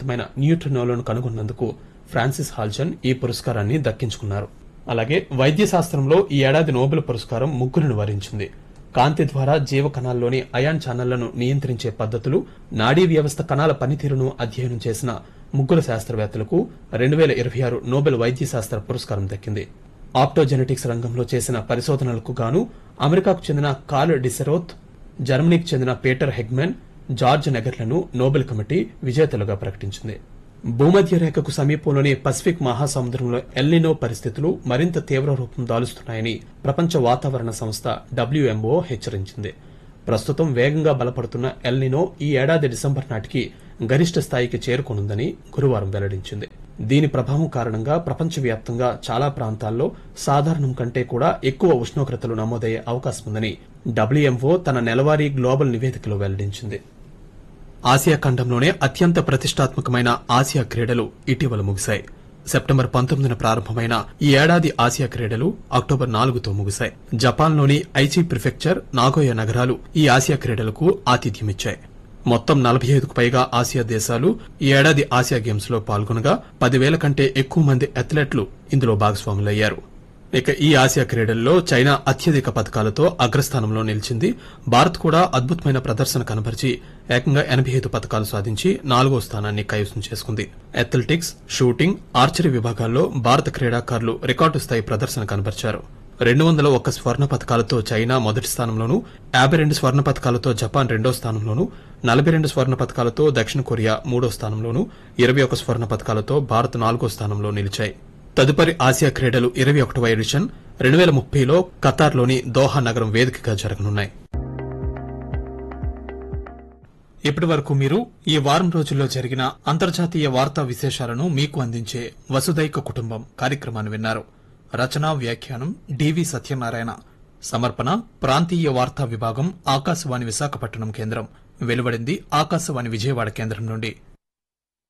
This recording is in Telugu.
శక్తివంతమైన న్యూట్రినోలను కనుగొన్నందుకు ఫ్రాన్సిస్ హాల్జన్ ఈ పురస్కారాన్ని దక్కించుకున్నారు. అలాగే వైద్య శాస్త్రంలో ఈ ఏడాది నోబెల్ పురస్కారం ముగ్గురిని వరించింది. కాంతి ద్వారా జీవ కణాల్లోని అయాన్ ఛానళ్లను నియంత్రించే పద్ధతులు, నాడీ వ్యవస్థ కణాల పనితీరును అధ్యయనం చేసిన ముగ్గురు శాస్త్రవేత్తలకు 2026 నోబెల్ వైద్య శాస్త్ర పురస్కారం దక్కింది. ఆప్టోజెనెటిక్స్ రంగంలో చేసిన పరిశోధనలకు గాను అమెరికాకు చెందిన కార్ల్ డిసెరోత్, జర్మనీకి చెందిన Peter Hegemann, George నెగర్లను Nobel committee విజేతలుగా ప్రకటించింది. భూమధ్య రేఖకు సమీపంలోని పసిఫిక్ మహాసముద్రంలో ఎల్నినో పరిస్థితులు మరింత తీవ్ర రూపం దాలుస్తున్నాయని ప్రపంచ వాతావరణ సంస్థ WMO హెచ్చరించింది. ప్రస్తుతం వేగంగా బలపడుతున్న ఎల్నినో ఈ ఏడాది డిసెంబర్ నాటికి గరిష్ట స్థాయికి చేరుకోనుందని గురువారం వెల్లడించింది. దీని ప్రభావం కారణంగా ప్రపంచవ్యాప్తంగా చాలా ప్రాంతాల్లో సాధారణం కంటే కూడా ఎక్కువ ఉష్ణోగ్రతలు నమోదయ్యే అవకాశముందని WMO తన నెలవారీ గ్లోబల్ నివేదికలో వెల్లడించింది. ఆసియా ఖండంలోనే అత్యంత ప్రతిష్టాత్మకమైన ఆసియా క్రీడలు ఇటీవల ముగిశాయి. సెప్టెంబర్ 19న ప్రారంభమైన ఈ ఏడాది ఆసియా క్రీడలు అక్టోబర్ 4తో ముగిశాయి. జపాన్లోని ఐచి ప్రిఫెక్చర్, నాగోయా నగరాలు ఈ ఆసియా క్రీడలకు ఆతిథ్యమిచ్చాయి. మొత్తం 45కు పైగా ఆసియా దేశాలు ఈ ఏడాది ఆసియా గేమ్స్ లో పాల్గొనగా 10,000 కంటే ఎక్కువ మంది అథ్లెట్లు ఇందులో భాగస్వాములయ్యారు. ఇక ఈ ఆసియా క్రీడల్లో చైనా అత్యధిక పతకాలతో అగ్రస్థానంలో నిలిచింది. భారత్ కూడా అద్భుతమైన ప్రదర్శన కనబరిచి ఏకంగా 85 పతకాలు సాధించి 4వ స్థానాన్ని కైవసం చేసుకుంది. అథ్లెటిక్స్, షూటింగ్, ఆర్చరీ విభాగాల్లో భారత క్రీడాకారులు రికార్డు స్థాయి ప్రదర్శన కనబరిచారు. 201 స్వర్ణ పతకాలతో చైనా మొదటి స్థానంలోనూ, 52 స్వర్ణ పతకాలతో జపాన్ రెండో స్థానంలోనూ, 42 స్వర్ణ పతకాలతో దక్షిణ కొరియా మూడో స్థానంలోనూ, 21 స్వర్ణ పతకాలతో భారత్ 4వ స్థానంలో నిలిచాయి. తదుపరి ఆసియా క్రీడలు 21వ ఎడిషన్ 2030లో ఖతార్లోని దోహా నగరం వేదికగా జరగనున్నాయి. ఇప్పటి వరకు మీరు ఈ వారం రోజుల్లో జరిగిన అంతర్జాతీయ వార్తా విశేషాలను మీకు అందించే వసుదైక కుటుంబం కార్యక్రమాన్ని విన్నారు. రచనా వ్యాఖ్యానం డివి సత్యనారాయణ. సమర్పణ ప్రాంతీయ వార్తా విభాగం, ఆకాశవాణి విశాఖపట్నం కేంద్రం. వెలువడింది ఆకాశవాణి విజయవాడ కేంద్రం నుండి.